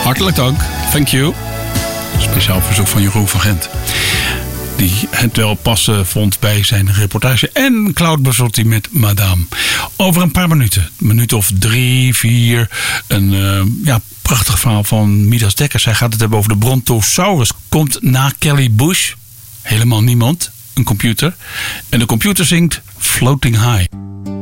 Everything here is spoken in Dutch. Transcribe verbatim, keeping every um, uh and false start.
Hartelijk dank. Thank you. Speciaal verzoek van Jeroen van Gent. Die het wel passen vond bij zijn reportage. En Cloud Basotti met Madame. Over een paar minuten. Een minuut of drie, vier. Een uh, ja, prachtig verhaal van Midas Dekkers. Hij gaat het hebben over de Brontosaurus. Komt na Kelly Bush. Helemaal niemand. Een computer. En de computer zingt Floating High.